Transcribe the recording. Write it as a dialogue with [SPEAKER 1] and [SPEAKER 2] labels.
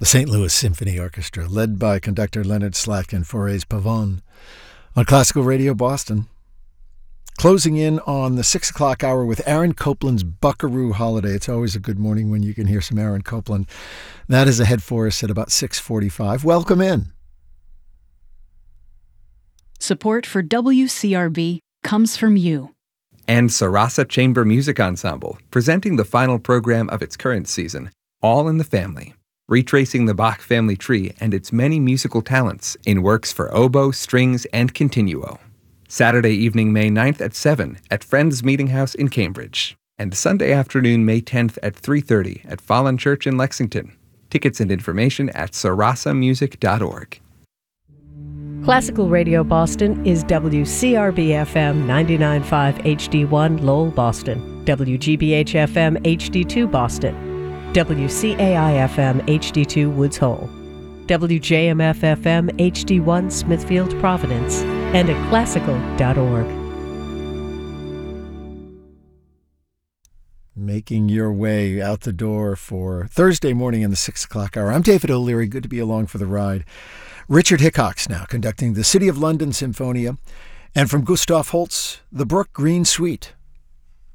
[SPEAKER 1] The St. Louis Symphony Orchestra, led by conductor Leonard Slatkin, Fauré's Pavone, on Classical Radio Boston. Closing in on the 6 o'clock hour with Aaron Copland's Buckaroo Holiday. It's always a good morning when you can hear some Aaron Copland. That is ahead for us at about 6:45. Welcome in.
[SPEAKER 2] Support for WCRB comes from you.
[SPEAKER 3] And Sarasa Chamber Music Ensemble, presenting the final program of its current season, All in the Family, retracing the Bach family tree and its many musical talents in works for oboe, strings, and continuo. Saturday evening, May 9th at 7 at Friends Meeting House in Cambridge, and Sunday afternoon, May 10th at 3:30 at Fallen Church in Lexington. Tickets and information at sarasamusic.org.
[SPEAKER 4] Classical Radio Boston is WCRB-FM 99.5 HD1 Lowell, Boston, WGBH-FM HD2 Boston, WCAI-FM HD2 Woods Hole, WJMF-FM HD1 Smithfield, Providence, and at classical.org.
[SPEAKER 1] Making your way out the door for Thursday morning in the 6 o'clock hour. I'm David O'Leary. Good to be along for the ride. Richard Hickox now conducting the City of London Symphonia, and from Gustav Holst, the Brook Green Suite.